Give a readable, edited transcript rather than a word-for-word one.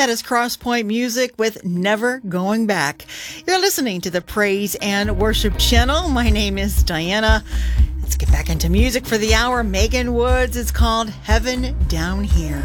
That is Crosspoint Music with Never Going Back. You're listening to the Praise and Worship Channel. My name is Diana. Let's get back into music for the hour. Megan Woods. It's called Heaven Down Here.